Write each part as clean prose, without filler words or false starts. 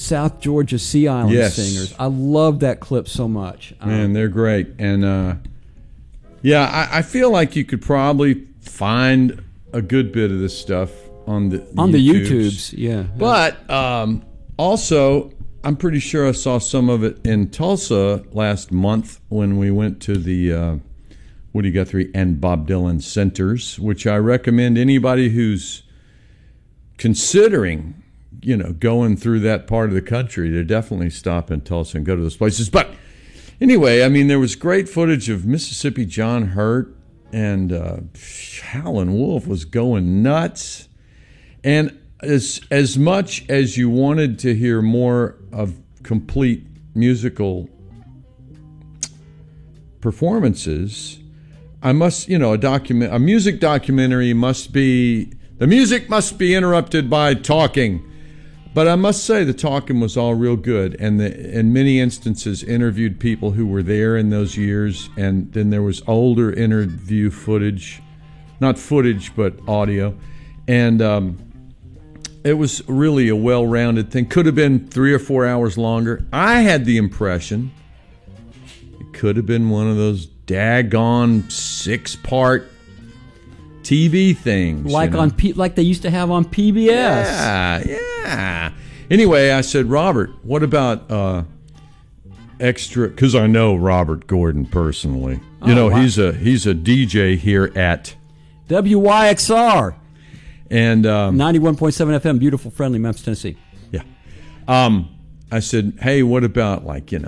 South Georgia Sea Island Singers. I love that clip so much. Man, they're great. And, I feel like you could probably find a good bit of this stuff on the YouTubes. Yeah. But also, I'm pretty sure I saw some of it in Tulsa last month when we went to the Woody Guthrie and Bob Dylan Centers, which I recommend anybody who's considering, going through that part of the country to definitely stop in Tulsa and go to those places. But anyway, I mean, there was great footage of Mississippi John Hurt, and Howlin' Wolf was going nuts. And as much as you wanted to hear more of complete musical performances, a music documentary the music must be interrupted by talking. But I must say the talking was all real good, and in many instances interviewed people who were there in those years, and then there was older interview footage, not footage but audio, and it was really a well-rounded thing. Could have been 3 or 4 hours longer. I had the impression it could have been one of those daggone 6-part TV things, like like they used to have on PBS. Yeah. Anyway, I said, Robert, what about extra? Because I know Robert Gordon personally. Wow. He's a DJ here at WYXR and 91.7 FM, beautiful, friendly Memphis, Tennessee. Yeah. I said, hey, what about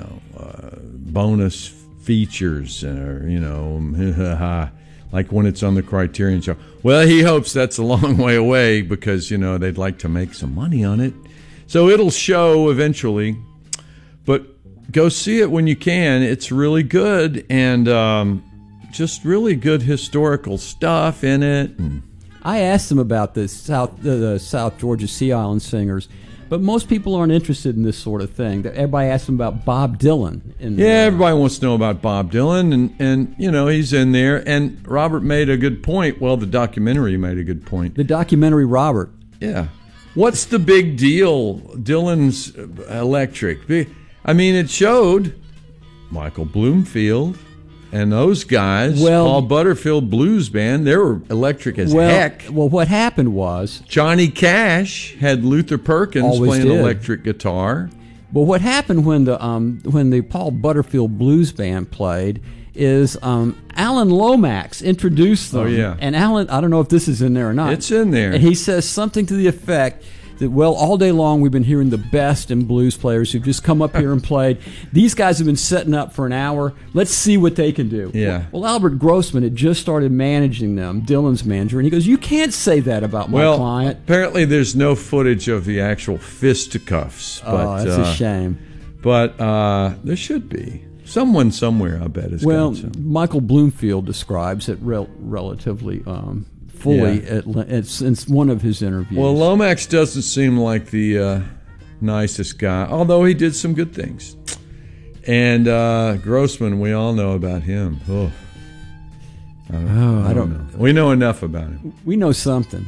bonus features or like when it's on the Criterion Show. Well, he hopes that's a long way away because, they'd like to make some money on it. So it'll show eventually. But go see it when you can. It's really good and just really good historical stuff in it. And I asked him about the South Georgia Sea Island Singers, but most people aren't interested in this sort of thing. Everybody asks him about Bob Dylan. Everybody wants to know about Bob Dylan, and he's in there. And Robert made a good point. Well, the documentary made a good point. The documentary, Robert. Yeah. What's the big deal? Dylan's electric. I mean, it showed Michael Bloomfield and those guys, Paul Butterfield Blues Band, they were electric as heck. Well, what happened was Johnny Cash had Luther Perkins playing electric guitar. Well, what happened when the Paul Butterfield Blues Band played is Alan Lomax introduced them. Oh, yeah. And Alan, I don't know if this is in there or not. It's in there. And he says something to the effect that, all day long we've been hearing the best in blues players who've just come up here and played. These guys have been setting up for an hour. Let's see what they can do. Yeah. Well, Albert Grossman had just started managing them, Dylan's manager, and he goes, you can't say that about my client. Apparently there's no footage of the actual fisticuffs. But, that's a shame. But there should be. Someone somewhere, I bet, has got some. Michael Bloomfield describes it relatively fully in one of his interviews. Well, Lomax doesn't seem like the nicest guy, although he did some good things. And Grossman, we all know about him. Oh, I don't know. We know enough about him. We know something.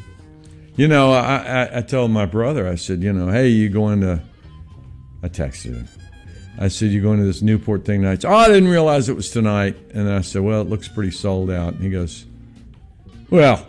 I told my brother, I said, hey, you going to... I texted him. I said, you going to this Newport thing tonight? Oh, I didn't realize it was tonight. And then I said, well, it looks pretty sold out. And he goes, well...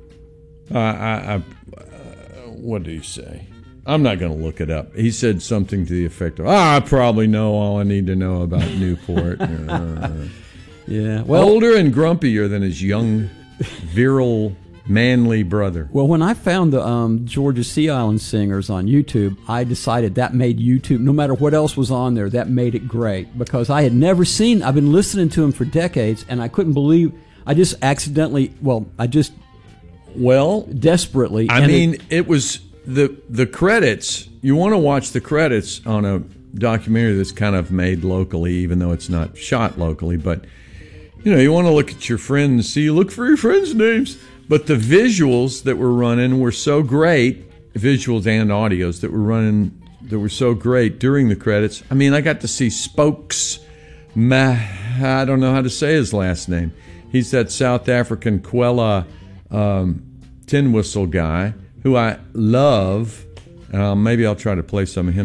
what did he say? I'm not going to look it up. He said something to the effect of, I probably know all I need to know about Newport. Yeah. Well, older and grumpier than his young, virile, manly brother. Well, when I found the Georgia Sea Island Singers on YouTube, I decided that made YouTube, no matter what else was on there, that made it great. Because I had never seen, I've been listening to him for decades, and I couldn't believe, desperately. I mean, it was the credits. You want to watch the credits on a documentary that's kind of made locally, even though it's not shot locally. But, you want to look at your friends, look for your friends' names. But the visuals that were running were so great, visuals and audios that were running, that were so great during the credits. I mean, I got to see Spokes, I don't know how to say his last name. He's that South African Kwela tin whistle guy who I love. Maybe I'll try to play some of him